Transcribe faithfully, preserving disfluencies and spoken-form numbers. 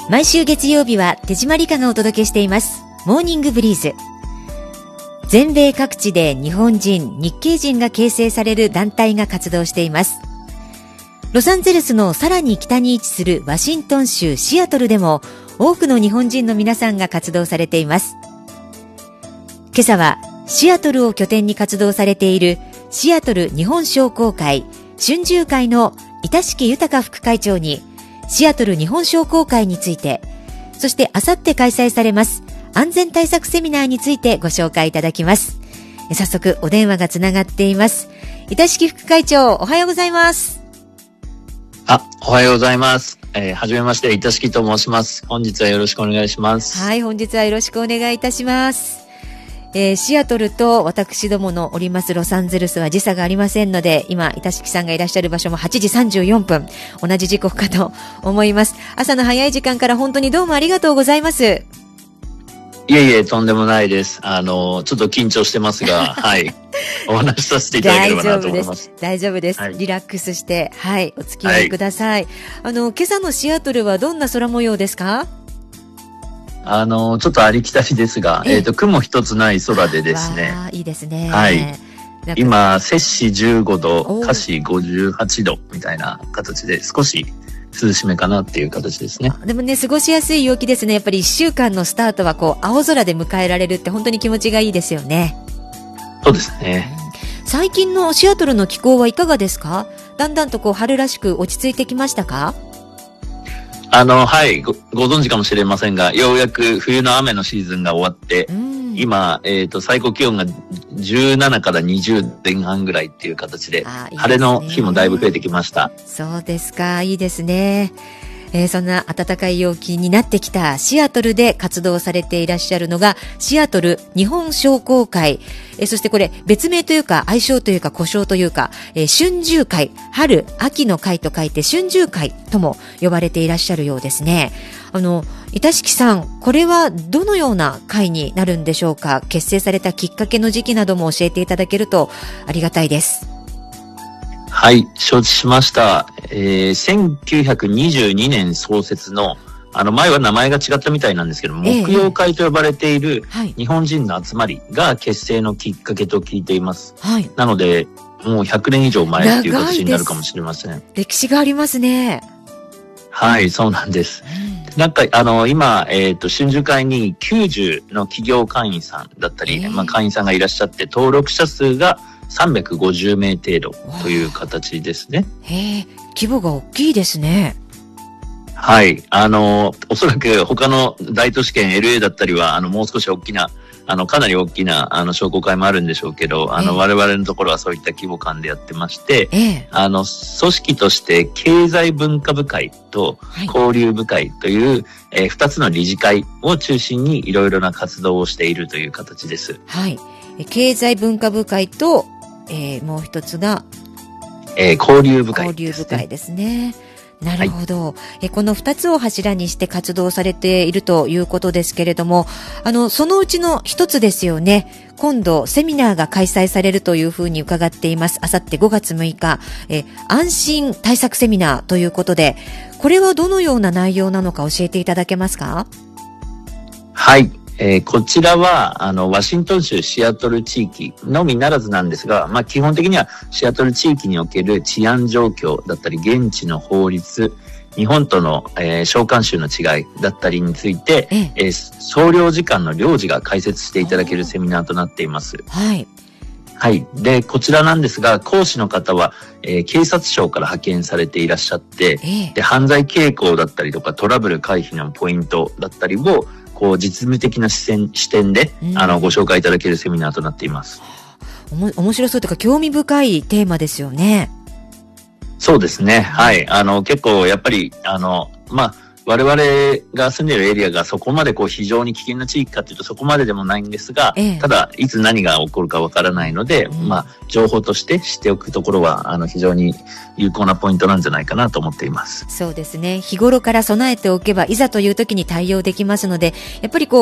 毎週月曜日は手締理香がお届けしていますモーニングブリーズ。全米各地で日本人、日系人が形成される団体が活動しています。ロサンゼルスのさらに北に位置するワシントン州シアトルでも多くの日本人の皆さんが活動されています。今朝はシアトルを拠点に活動されているシアトル日本商工会春秋会の板敷豊副会長にシアトル日本商工会について、そしてあさって開催されます安全対策セミナーについてご紹介いただきます。早速お電話がつながっています。板敷副会長、おはようございます。 あ、おはようございます。えー、はじめまして、板敷と申します。本日はよろしくお願いします。 はい、本日はよろしくお願いいたします。えー、シアトルと私どものおりますロサンゼルスは時差がありませんので、今板敷さんがいらっしゃる場所もはちじさんじゅうよんぷん、同じ時刻かと思います。朝の早い時間から本当にどうもありがとうございます。 いえいえ、とんでもないです。あの、ちょっと緊張してますが、はい。お話しさせていただければなと思います。 大丈夫です。大丈夫です。はい、リラックスして、はい、お付き合いください。はい、あの、今朝のシアトルはどんな空模様ですか？ あの、ちょっとありきたりですが、えっと、雲一つない空でですね。 わー、いいですね。 はい。今、摂氏じゅうごど、華氏ごじゅうはちどみたいな形で、少し涼しめかなっていう形ですね。 でもね、過ごしやすい陽気ですね。やっぱり一週間のスタートはこう青空で迎えられるって本当に気持ちがいいですよね。 そうですね。 最近のシアトルの気候はいかがですか？だんだんとこう春らしく落ち着いてきましたか？ あの、はい、ご、ご存知かもしれませんが、ようやく冬の雨のシーズンが終わって、今、えっと、最高気温がじゅうななからにじゅう前半ぐらいっていう形で、いいですね、晴れの日もだいぶ増えてきました。 そうですか、いいですね。えー、そんな暖かい陽気になってきたシアトルで活動されていらっしゃるのがシアトル日本商工会、えー、そしてこれ別名というか愛称というか呼称というか、えー、春秋会、春秋の会と書いて春秋会とも呼ばれていらっしゃるようですね。あの板敷さん、これはどのような会になるんでしょうか？結成されたきっかけの時期なども教えていただけるとありがたいです。 はい、承知しました。えー、せんきゅうひゃくにじゅうにねん創設の、あの前は名前が違ったみたいなんですけど、ええ、木曜会と呼ばれている日本人の集まりが結成のきっかけと聞いています。はい、なので、もうひゃくねん以上前っていう形になるかもしれません。 歴史がありますね。 はい、そうなんです。うん、なんか、あの、今、えっと、春秋会にきゅうじゅうの企業会員さんだったり、えー、まあ、会員さんがいらっしゃって、登録者数がさんびゃくごじゅうめい程度という形ですね。 へえ、規模が大きいですね。 はい。あの、おそらく他の大都市圏 エルエー だったりは、あの、もう少し大きな、あの、かなり大きな、あの、商工会もあるんでしょうけど、あの、えー、我々のところはそういった規模感でやってまして、えー、あの、組織として経済文化部会と交流部会という、はい、えー、二つの理事会を中心にいろいろな活動をしているという形です。 はい。経済文化部会と、えー、もう一つが、 えー、交流部会ですね。 交流部会ですね。なるほど。はい、えこの二つを柱にして活動されているということですけれども、あの、そのうちの一つですよね。今度、セミナーが開催されるというふうに伺っています。あさってごがつむいか、え安心対策セミナーということで、これはどのような内容なのか教えていただけますか？ はい。えー、こちらは、あの、ワシントン州シアトル地域のみならずなんですが、まあ、基本的にはシアトル地域における治安状況だったり、現地の法律、日本との、えー、召喚州の違いだったりについて、ええー、総領事館の領事が解説していただけるセミナーとなっています。 はい。 はい。で、こちらなんですが、講師の方は、えー、警察庁から派遣されていらっしゃって、えー、で、犯罪傾向だったりとか、トラブル回避のポイントだったりを、こう実務的な視点、視点で、うん、あのご紹介いただけるセミナーとなっています。 おも面白そうというか興味深いテーマですよね。 そうですね。はい。あの結構やっぱりあのまあ我々が住んでいるエリアがそこまでこう非常に危険な地域かというとそこまででもないんですが、ええ、ただいつ何が起こるかわからないので、うん、まあ情報として知っておくところはあの非常に有効なポイントなんじゃないかなと思っています。 そうですね。日頃から備えておけばいざという時に対応できますので、やっぱりこう